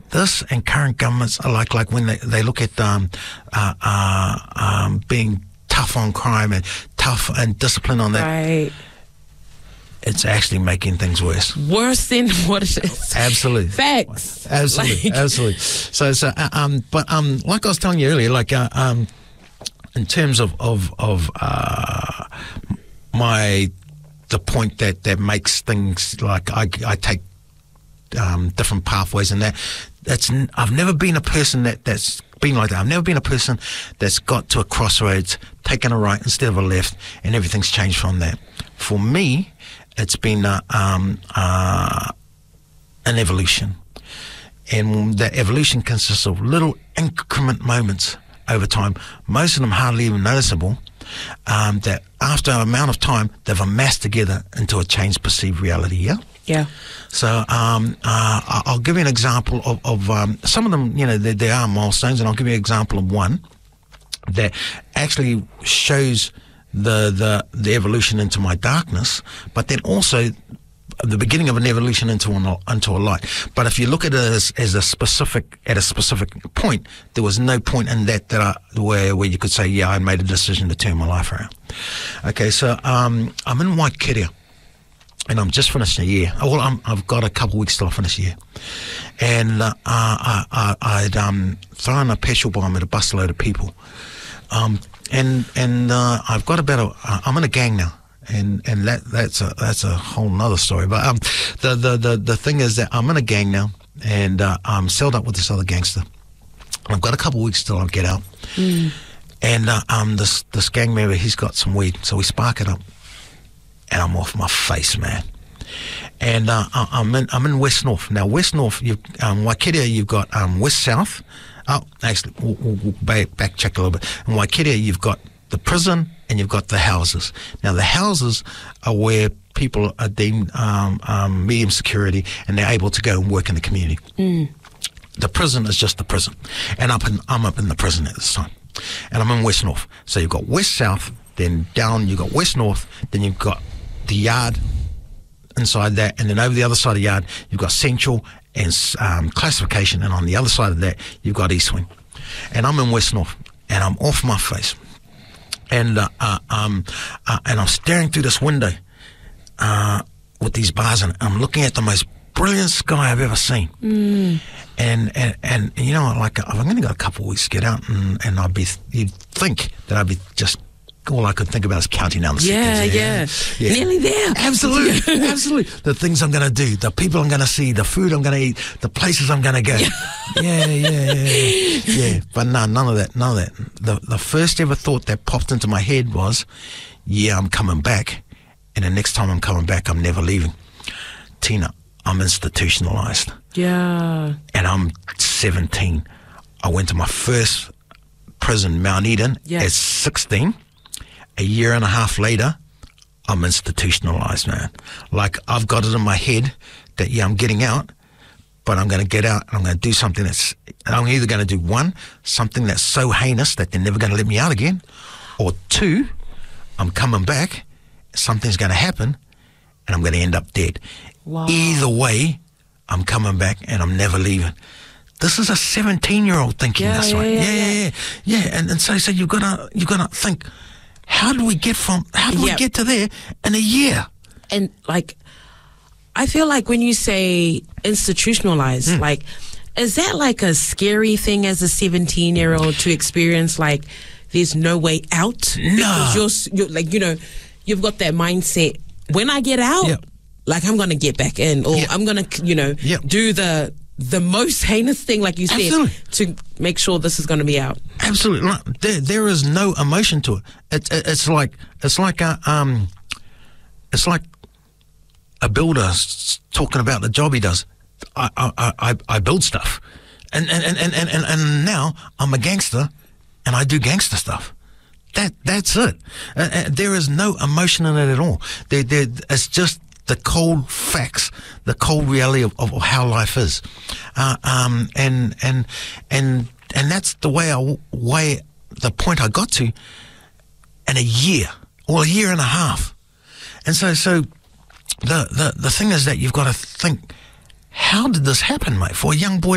this and current governments are like when they look at being tough on crime and tough and discipline on that. Right. It's actually making things worse. Worse than what it is. Absolutely. Facts. Absolutely. Absolutely. So, but like I was telling you earlier, like in terms of the point that makes things like I take different pathways and I've never been a person that's been like that. I've never been a person that's got to a crossroads, taken a right instead of a left, and everything's changed from that. For me, it's been an evolution. And that evolution consists of little increment moments over time, most of them hardly even noticeable, that after an amount of time, they've amassed together into a changed perceived reality, yeah? Yeah. So I'll give you an example of some of them, there are milestones, and I'll give you an example of one that actually shows the evolution into my darkness, but then also the beginning of an evolution into a light. But if you look at it as a specific point, there was no point in that where you could say, yeah, I made a decision to turn my life around. Okay, so I'm in Waikeria, and I'm just finishing a year. Well, I've got a couple of weeks till I finish a year, and I'd thrown a petrol bomb at a busload of people, and I've got I'm in a gang now. And that's a whole nother story. But the thing is that I'm in a gang now, and I'm celled up with this other gangster. I've got a couple of weeks till I get out. And this gang member, he's got some weed, so we spark it up, and I'm off my face, man. And I'm in West North now. West North, Waikeria, you've got West South. Oh, actually, we'll back check a little bit. In Waikeria, you've got the prison, and you've got the houses. Now, the houses are where people are deemed medium security, and they're able to go and work in the community. The prison is just the prison, and I'm up in the prison at this time, and I'm in West North. So you've got West South, then down you've got West North, then you've got the yard inside that, and then over the other side of the yard you've got Central and Classification, and on the other side of that you've got East Wing. And I'm in West North, and I'm off my face. And I'm staring through this window with these bars, and I'm looking at the most brilliant sky I've ever seen. And like I've only got a couple of weeks to get out, and you'd think that I'd be just all I could think about is counting down the seconds. Yeah. Nearly there. Absolutely, absolutely. The things I'm going to do, the people I'm going to see, the food I'm going to eat, the places I'm going to go. Yeah. But no, none of that. The first ever thought that popped into my head was, yeah, I'm coming back, and the next time I'm coming back, I'm never leaving. Tina, I'm institutionalized. Yeah. And I'm 17. I went to my first prison, Mount Eden, at 16. A year and a half later, I'm institutionalized, man. Like, I've got it in my head that, yeah, I'm getting out, but I'm going to get out and I'm going to do something I'm either going to do one, something that's so heinous that they're never going to let me out again, or two, I'm coming back, something's going to happen, and I'm going to end up dead. Wow. Either way, I'm coming back and I'm never leaving. This is a 17-year-old thinking this way. Yeah. And so you've got to think, how do we get to there in a year? And like, I feel like when you say institutionalized, like, is that like a scary thing as a 17-year-old to experience? Like, there's no way out? No. Because you're like, you've got that mindset. When I get out, like, I'm going to get back in, or I'm going to, do the most heinous thing, like you said, to make sure this is going to be out. Absolutely. There is no emotion to it. It's like a builder talking about the job he does. I build stuff, and now I'm a gangster, and I do gangster stuff. That's it. There is no emotion in it at all. It's just the cold facts, the cold reality of how life is, and that's the way the point I got to in a year or a year and a half. And so the thing is that you've got to think, how did this happen, mate? For a young boy